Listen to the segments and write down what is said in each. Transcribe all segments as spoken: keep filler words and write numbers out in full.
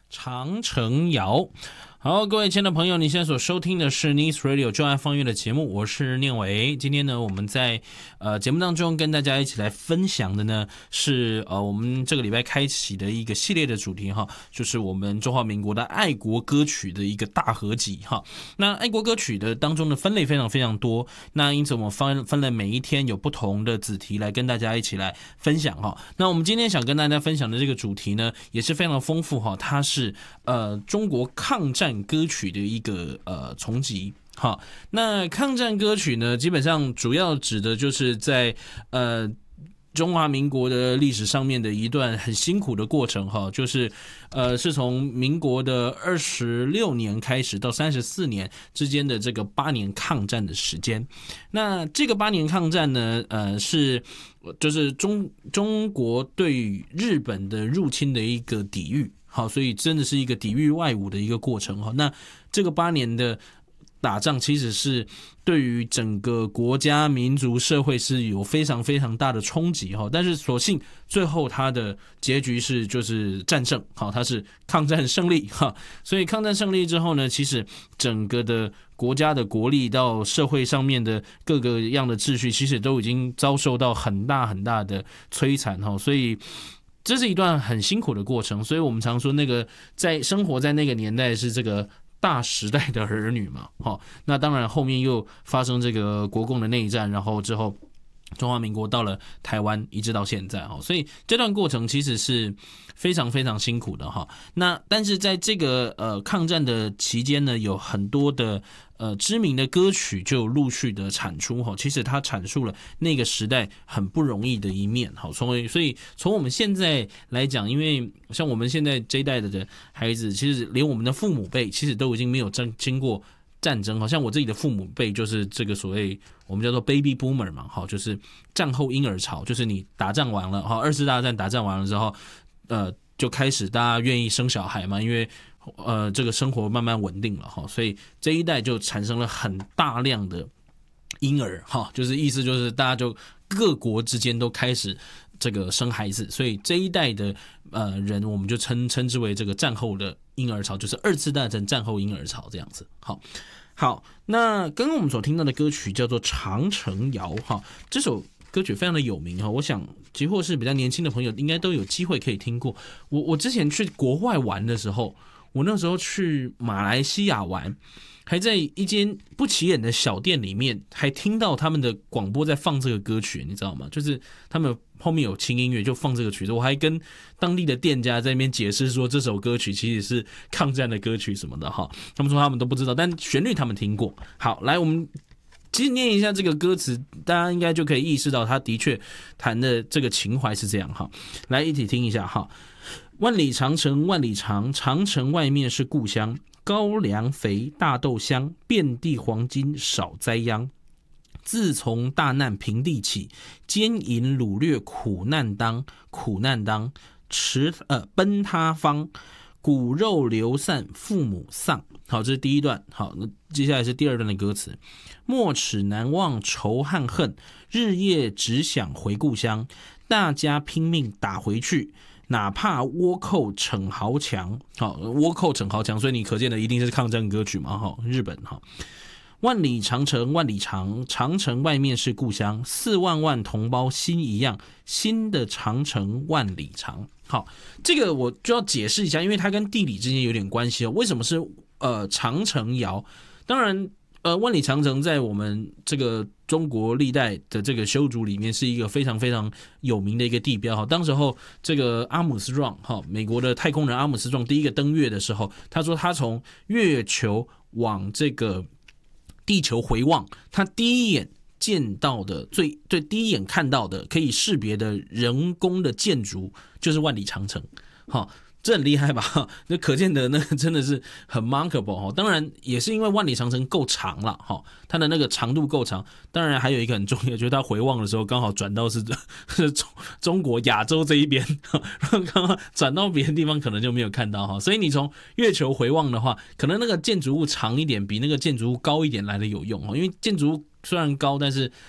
长城谣。好，各位亲爱的朋友，你现在所收听的是 Nice Radio 就爱放乐的节目，我是念伟。今天呢，我们在呃节目当中跟大家一起来分享的呢是呃我们这个礼拜开启的一个系列的主题哈，就是我们中华民国的爱国歌曲的一个大合集哈。那爱国歌曲的当中的分类非常非常多，那因此我们分分了每一天有不同的子题来跟大家一起来分享哈。那我们今天想跟大家分享的这个主题呢，也是非常丰富哈，它是呃中国抗战歌曲的一个呃重集。好，那抗战歌曲呢，基本上主要指的就是在呃中华民国的历史上面的一段很辛苦的过程哈，就是呃是从民国的二十六年开始到三十四年之间的这个八年抗战的时间。那这个八年抗战呢，呃是就是中中国对于日本的入侵的一个抵御。好，所以真的是一个抵御外侮的一个过程哈。那这个八年的打仗，其实是对于整个国家、民族、社会是有非常非常大的冲击哈。但是所幸最后它的结局是就是战胜，好，它是抗战胜利哈。所以抗战胜利之后呢，其实整个的国家的国力到社会上面的各个样的秩序，其实都已经遭受到很大很大的摧残哈。所以这是一段很辛苦的过程，所以我们常说那个在生活在那个年代是这个大时代的儿女嘛，齁，那当然后面又发生这个国共的内战，然后之后中华民国到了台湾，一直到现在，所以这段过程其实是非常非常辛苦的哈。那但是在这个呃抗战的期间呢，有很多的呃知名的歌曲就陆续的产出哈。其实它阐述了那个时代很不容易的一面哈。从所以从我们现在来讲，因为像我们现在这一代的孩子，其实连我们的父母辈，其实都已经没有经过战争，好像我自己的父母辈就是这个所谓我们叫做 baby boomer 嘛，好，就是战后婴儿潮，就是你打仗完了，哈，二次大战打仗完了之后，呃，就开始大家愿意生小孩嘛，因为呃这个生活慢慢稳定了哈，所以这一代就产生了很大量的婴儿哈，就是意思就是大家就各国之间都开始这个生孩子，所以这一代的呃人我们就称称之为这个战后的婴儿潮，就是二次大战战后婴儿潮这样子。好，好，那刚刚我们所听到的歌曲叫做《长城谣》哈，这首歌曲非常的有名哈，我想几乎是比较年轻的朋友应该都有机会可以听过。我我之前去国外玩的时候，我那时候去马来西亚玩，还在一间不起眼的小店里面，还听到他们的广播在放这个歌曲，你知道吗？就是他们后面有轻音乐就放这个曲子，我还跟当地的店家在那边解释说这首歌曲其实是抗战的歌曲什么的哈，他们说他们都不知道，但旋律他们听过。好，来我们其实念一下这个歌词，大家应该就可以意识到他的确谈的这个情怀是这样哈。来一起听一下哈。万里长城万里长，长城外面是故乡，高粱肥大豆香，遍地黄金少栽秧。自从大难平地起，奸淫掳掠苦难当，苦难当，持呃奔他方，骨肉流散父母丧。好，这是第一段。好，那接下来是第二段的歌词。莫齿难忘仇汉恨，日夜只想回故乡，大家拼命打回去，哪怕倭寇逞豪强。好，倭寇逞豪强，所以你可见的一定是抗战歌曲嘛，哈，日本哈。万里长城万里长，长城外面是故乡，四万万同胞心一样，新的长城万里长。好，这个我就要解释一下，因为它跟地理之间有点关系哦。为什么是呃长城谣？当然，呃，万里长城在我们这个中国历代的这个修筑里面是一个非常非常有名的一个地标哈。当时候这个阿姆斯壮哈，美国的太空人阿姆斯壮第一个登月的时候，他说他从月球往这个地球回望，他第一眼见到的最最第一眼看到的可以识别的人工的建筑就是万里长城。好，这很厉害吧？那可见的那个真的是很 remarkable。 当然也是因为万里长城够长了，它的那个长度够长。当然还有一个很重要，就是它回望的时候刚好转到是是中国亚洲这一边，刚好转到别的地方可能就没有看到。所以你从月球回望的话，可能那个建筑物长一点比那个建筑物高一点来的有用，因为建筑物虽然高，但是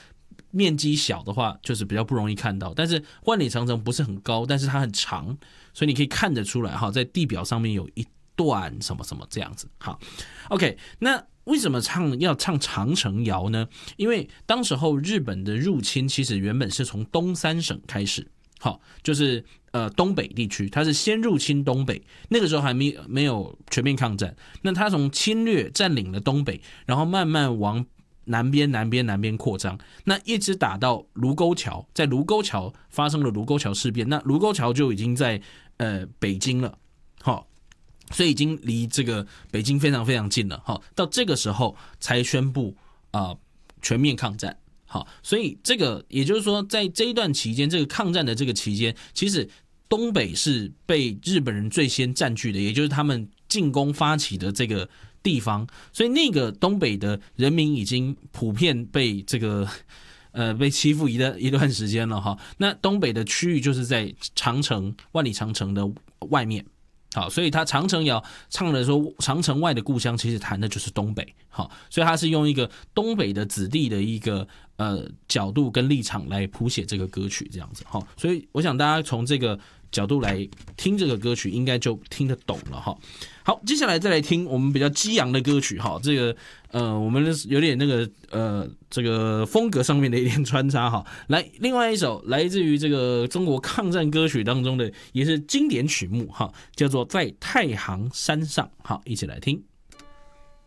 面积小的话，就是比较不容易看到。但是万里长城不是很高，但是它很长，所以你可以看得出来哈，在地表上面有一段什么什么这样子。好 ，OK， 那为什么唱要唱长城谣呢？因为当时候日本的入侵其实原本是从东三省开始，好，就是呃东北地区，它是先入侵东北，那个时候还没没有全面抗战，那它从侵略占领了东北，然后慢慢往南边、南边、南边扩张，那一直打到卢沟桥，在卢沟桥发生了卢沟桥事变，那卢沟桥就已经在呃北京了，好。所以已经离这个北京非常非常近了，好，到这个时候才宣布啊、呃、全面抗战，好，所以这个也就是说，在这一段期间，这个抗战的这个期间，其实东北是被日本人最先占据的，也就是他们进攻发起的这个地方，所以那个东北的人民已经普遍被这个呃被欺负一段一段时间了哈。那东北的区域就是在长城万里长城的外面。好，所以他长城谣唱的说长城外的故乡，其实谈的就是东北。好，所以他是用一个东北的子弟的一个呃角度跟立场来谱写这个歌曲，这样子。好，所以我想大家从这个角度来听这个歌曲，应该就听得懂了哈。好，接下来再来听我们比较激昂的歌曲哈，这个呃我们有点那个呃这个风格上面的一点穿插哈。来，另外一首来自于这个中国抗战歌曲当中的也是经典曲目哈，叫做《在太行山上》。好，一起来听。